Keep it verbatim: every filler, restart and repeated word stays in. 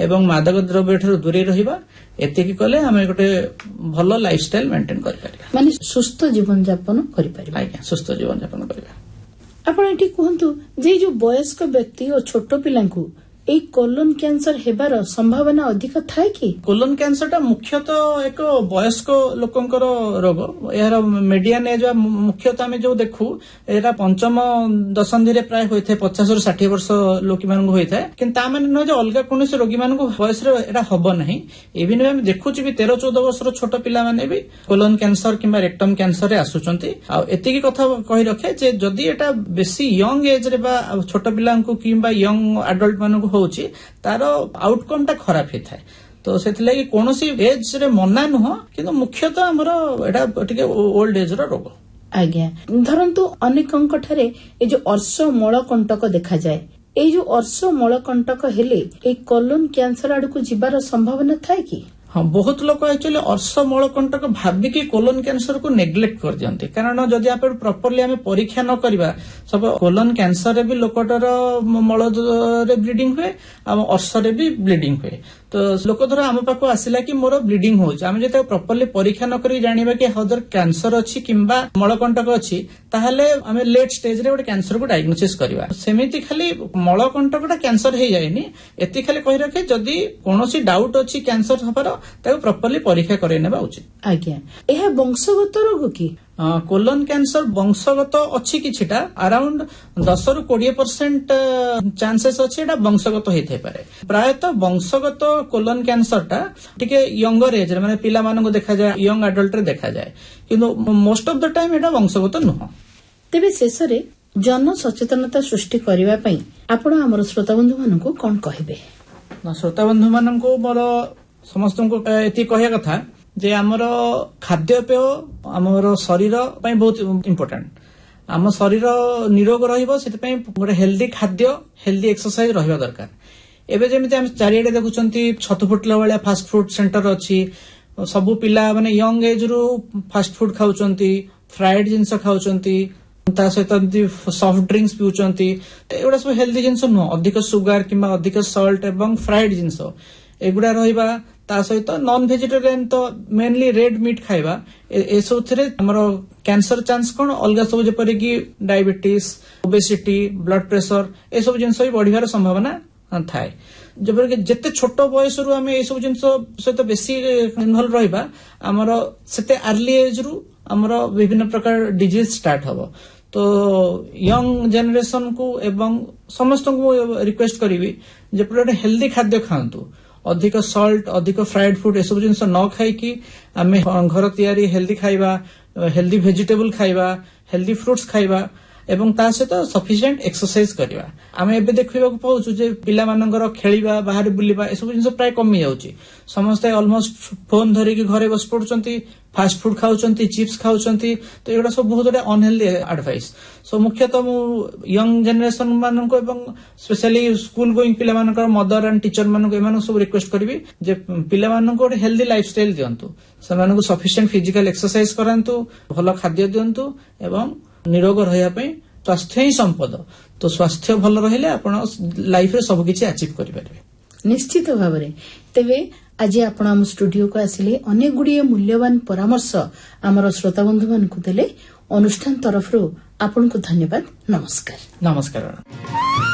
एवं मादक द्रव्य ठाରୁ दूरे रहिबा एतिकी कले हमें गोटे भलो लाइफस्टाइल मेंटेन करि परिबा माने सुस्थ जीवन यापन करि परिबा आज्ञा सुस्थ जीवन यापन करिबा आपण एठी कहंतु जे जो वयस्क व्यक्ति और छोट पिलांकु ए कोलन कैंसर हेबार संभावना अधिक थाए कि कोलन कैंसरटा मुख्यतः एक वयस्क लोकंकर रोग यार मीडियन एज मुख्यतः आम जो देखू एरा पंचम दशंधि रे प्राय होइथे पचास रु साठ वर्ष लोक मान होइथे किंतु ता माने न जे अलगा कोनोसी रोगी मान वयस रे एरा हबो नाही इवन हम देखुची भी तेरह चौदह वर्ष छोट पिला माने भी कोलन कैंसर किंबा रेक्टम कैंसर रे आसुचंती आ एतिकी कथा कहि रखे जे जदी एटा बेसी यंग एज रे बा छोट पिलांकु किंबा यंग एडल्ट मानकु होउची तारो आउटकम टा खराब हेथाय तो सेथिले कि कोनोसी एज रे मना नुह किंतु मुख्यतः हमरो एटा टिके ओल्ड एज रो रोग आज्ञा धरंतु अनेकंक ठरे ए जो अर्श मळकंटक देखा जाय ए जो अर्श मळकंटक हेले ए कोलन कैंसर आडकु जिबार संभावना थाय कि हाँ बहुत लोग एक्चुअली अर्श मळकंटक भाबिकी कोलन कैंसर को नेग्लेक्ट कर दियंती कारण जदि आप प्रॉपर्ली आमे परीक्षा न करबा सब कोलन कैंसर रे भी लोकटर मळ रे ब्लीडिंग हुए आ अर्श रे भी ब्लीडिंग हुए तो लोक धर आम पाखु आसिला कि मोर ब्लीडिंग होउछ आमे जते प्रॉपर्ली परीक्षा न करी जानिबा कि हदर कैंसर अछि किंबा मळकंटक अछि ताहाले आमे लेट स्टेज रे ओटे कैंसर को डायग्नोसिस करबा सेमिति खाली मळकंटकटा कैंसर हे जायनी एति खाली कहि रखे जदि कोनोसी डाउट अछि कैंसर हबार ताको प्रॉपर्ली परीक्षा करे नेबा उचित आज्ञा एहा वंशगत रोग कि कोलन कैंसर वंशगत अछि किछिटा अराउंड दस रु बीस परसेंट चांसेस अछि एटा वंशगत हेथै पारे प्रायतः वंशगत कोलन कैंसर टा टिके यंगर एज रे माने पिला मानको देखा जाय यंग एडल्ट रे देखा जाय किंतु मोस्ट ऑफ द टाइम एटा वंशगत नुह तेबे शेषरे जन सचेतनता सृष्टि करिवा पई आपण हमर श्रोता बंधु मानको कोन कहिबे श्रोता बंधु मानको मोर समस्त को एति कहया कथा जे आमर खाद्यपेय आमर शरीर पई बहुत इम्पोर्टेंट आम शरीर निरोग रहिबो सेति पई गोटे हेल्दी खाद्य हेल्दी एक्सरसाइज रहिबा दरकार एबे जेमिति हम चारिएडे देखुचंती छतु फुटला वाला फास्ट फूड सेंटर अछि सबु पिला माने यंग एज रु फास्ट फूड खाउचंती फ्राइड जिंस खाउचंती ता सहित सॉफ्ट ड्रिंक्स पिउचंती एगुडा सब हेल्दी जिंस न अधिक सुगर किंबा अधिक सॉल्ट एवं फ्राइड जिंस एगुडा रहिबा ता सहित नॉन वेजिटेरियन तो मेनली रेड मीट खाइबा ए सब थरे हमरो कैंसर चांस कोन अलगा सब जेपरि कि डायबिटीज ओबेसिटी ब्लड प्रेशर ए सब जिंस भी बढ़िबार संभावना थाए जेपरि कि जते छोट बयस रु हमें ए सब जिंस सहित बेसी इन्वॉल्व रहिबा हमरो सेते अर्ली एज रु हमरो विभिन्न प्रकार डिजीज स्टार्ट हबो तो यंग जनरेशन को एवं समस्त को रिक्वेस्ट करिवि जे पूरा हेल्दी खाद्य खांतु अधिक सॉल्ट अधिक फ्राइड फूड ए सब जिंस न खाई कि आमे घर तयारी हेल्दी खाइबा हेल्दी वेजिटेबल खाइबा हेल्दी फ्रूट्स खाइबा एवं ता सहित सफिशिएंट एक्सरसाइज करबा आमे एबे देखिबा को पाउछु जे पिला मानकर खेलिबा बाहर बुलिबा ए सब जिंस प्राय कमी जाउची समस्त ऑलमोस्ट फोन धरि कि घरे बस पडुचंती फास्ट फूड खाउचंती चिप्स खाउचंती तो एडा सब बहुत अनहेल्दी एडवाइस सो मुख्यतः मु यंग जनरेशन मानको एवं स्पेशली स्कूल गोइंग पिला मानकर मदर एंड टीचर मानको एमान सब रिक्वेस्ट करबी जे पिला मानको healthy lifestyle दियंतु समानको sufficient physical exercise करंतु भलो खाद्य दियंतु एवं निरोग रहिया पई स्वास्थ्य ही संपद तो स्वास्थ्य भल रहिले आपण लाइफ रे सब किछि अचीव करि परबे निश्चित भाबरे तेबे आज आपण हम स्टूडियो को आसिले अनेक गुडिये मूल्यवान परामर्श हमर श्रोता बंधु मानकु देले अनुष्ठान तरफ रो आपन को धन्यवाद नमस्कार नमस्कार।